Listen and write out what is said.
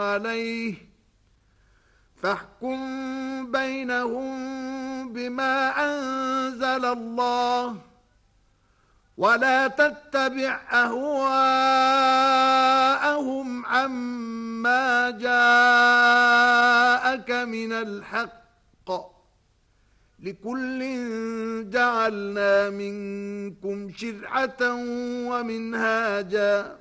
عليه فاحكم بينهم بما أنزل الله ولا تتبع أهواءهم عما جاءك من الحق لكل جعلنا منكم شرعة ومنهاجا